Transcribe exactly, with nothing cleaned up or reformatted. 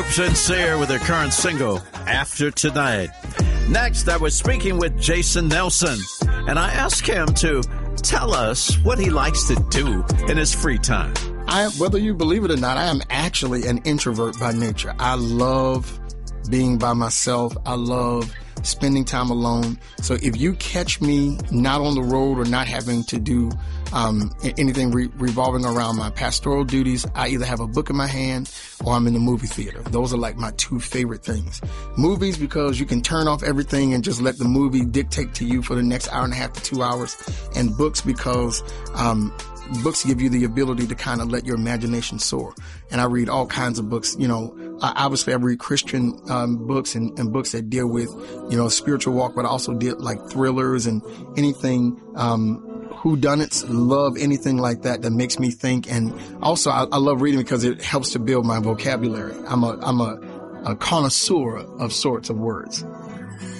group Sincere with their current single, After Tonight. Next, I was speaking with Jason Nelson, and I asked him to tell us what he likes to do in his free time. I, whether you believe it or not, I am actually an introvert by nature. I love being by myself. I love spending time alone. So if you catch me not on the road or not having to do um, anything re- revolving around my pastoral duties, I either have a book in my hand or I'm in the movie theater. Those are like my two favorite things. Movies, because you can turn off everything and just let the movie dictate to you for the next hour and a half to two hours. And books, because um, books give you the ability to kind of let your imagination soar. And I read all kinds of books. You know, I, obviously I read Christian um, books and, and books that deal with, you know, spiritual walk, but I also did like thrillers and anything, um, whodunits, love anything like that that makes me think. And also I, I love reading because it helps to build my vocabulary. I'm a, I'm a, a connoisseur of sorts of words.